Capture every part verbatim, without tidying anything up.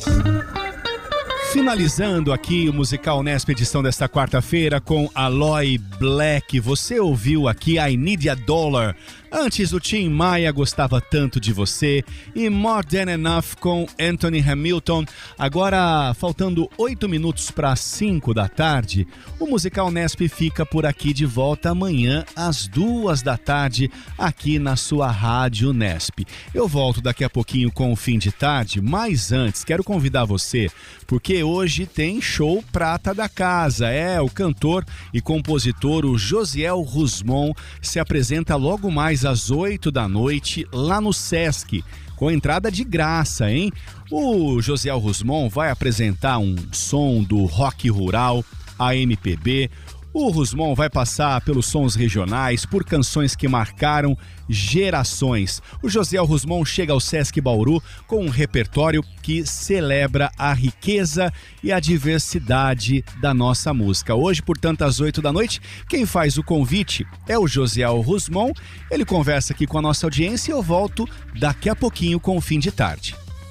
Finalizando aqui o Musical Unesp edição desta quarta-feira com Aloy Black. Você ouviu aqui I Need a Dollar. Antes o Tim Maia Gostava Tanto de Você e More Than Enough com Anthony Hamilton. Agora, faltando oito minutos para cinco da tarde, o Musical Unesp fica por aqui de volta amanhã às duas da tarde aqui na sua Rádio Unesp. Eu volto daqui a pouquinho com o Fim de Tarde, mas antes quero convidar você, porque hoje tem show Prata da Casa. É, o cantor e compositor o Josiel Rusmon se apresenta logo mais às oito da noite lá no Sesc, com entrada de graça, hein? O Josiel Rusmon vai apresentar um som do rock rural, a M P B. O Rusmon vai passar pelos sons regionais, por canções que marcaram gerações. O Josiel Rusmon chega ao Sesc Bauru com um repertório que celebra a riqueza e a diversidade da nossa música. Hoje, portanto, às oito da noite, quem faz o convite é o Josiel Rusmon. Ele conversa aqui com a nossa audiência e eu volto daqui a pouquinho com o Fim de Tarde.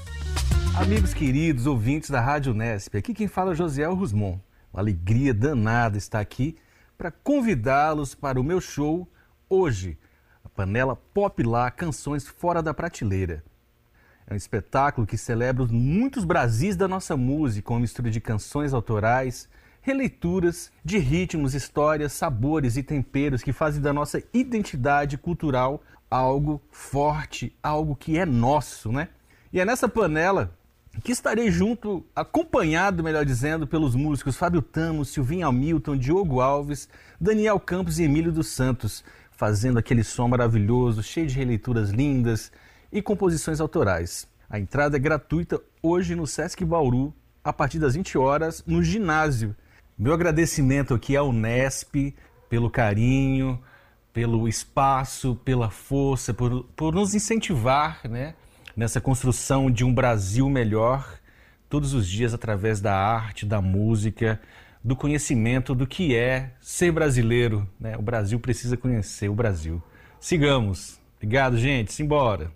Amigos queridos, ouvintes da Rádio Unesp, aqui quem fala é o Josiel Rusmon. Uma alegria danada estar aqui para convidá-los para o meu show hoje, a Panela Pop Lá, Canções Fora da Prateleira. É um espetáculo que celebra os muitos Brasis da nossa música, com uma mistura de canções autorais, releituras de ritmos, histórias, sabores e temperos que fazem da nossa identidade cultural algo forte, algo que é nosso, né? E é nessa panela que estarei junto, acompanhado, melhor dizendo, pelos músicos Fábio Tamo, Silvinho Hamilton, Diogo Alves, Daniel Campos e Emílio dos Santos, fazendo aquele som maravilhoso, cheio de releituras lindas e composições autorais. A entrada é gratuita hoje no Sesc Bauru, a partir das vinte horas, no ginásio. Meu agradecimento aqui à Unesp pelo carinho, pelo espaço, pela força, por, por nos incentivar, né? Nessa construção de um Brasil melhor, todos os dias através da arte, da música, do conhecimento do que é ser brasileiro, né? O Brasil precisa conhecer o Brasil. Sigamos. Obrigado, gente. Simbora.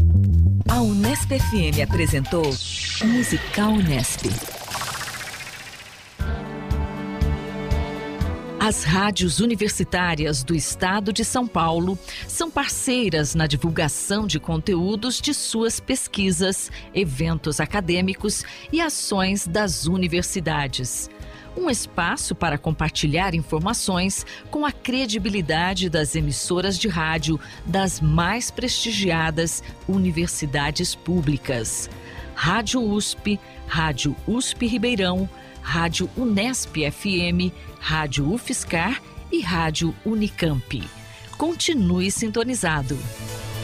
A Unesp F M apresentou Musical Unesp. As rádios universitárias do estado de São Paulo são parceiras na divulgação de conteúdos de suas pesquisas, eventos acadêmicos e ações das universidades. Um espaço para compartilhar informações com a credibilidade das emissoras de rádio das mais prestigiadas universidades públicas. Rádio U S P, Rádio U S P Ribeirão, Rádio Unesp F M, Rádio UFSCar e Rádio Unicamp. Continue sintonizado.